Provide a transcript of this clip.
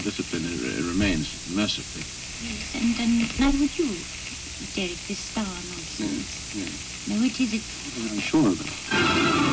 discipline remains, mercifully. Yes, and now with you, Derek, this star nonsense. Yes. Now, which is it? I'm sure of it.